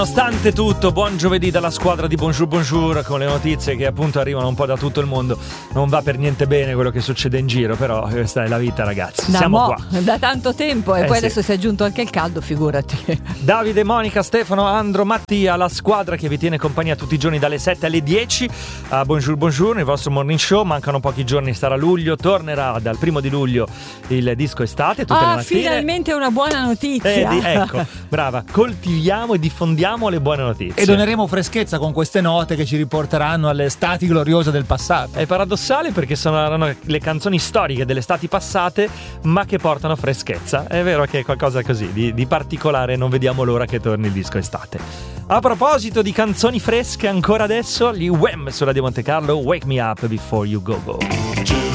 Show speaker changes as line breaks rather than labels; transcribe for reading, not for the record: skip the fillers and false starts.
Nonostante tutto, buon giovedì dalla squadra di Bonjour Bonjour, con le notizie che appunto arrivano un po' da tutto il mondo. Non va per niente bene quello che succede in giro, però questa è la vita, ragazzi. Siamo qua
da tanto tempo e poi
sì.
Adesso si è aggiunto anche il caldo, figurati.
Davide, Monica, Stefano, Andro, Mattia, la squadra che vi tiene compagnia tutti i giorni dalle 7 alle 10 a Bonjour Bonjour, il vostro morning show. Mancano pochi giorni, sarà luglio, tornerà dal 1 di luglio il disco estate tutte le mattine.
Finalmente una buona notizia.
Ecco, brava, coltiviamo e diffondiamo le buone notizie.
E doneremo freschezza con queste note che ci riporteranno alle estati gloriose del passato.
È paradossale perché saranno le canzoni storiche delle estati passate, ma che portano freschezza. È vero che è qualcosa così di particolare, non vediamo l'ora che torni il disco estate. A proposito di canzoni fresche, ancora adesso gli Wham sulla di Monte Carlo, Wake Me Up Before You Go Go.